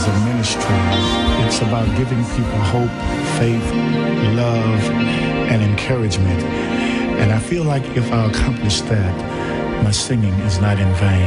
is a ministry. It's about giving people hope, faith, love, and encouragement. And I feel like if I accomplish that, my singing is not in vain.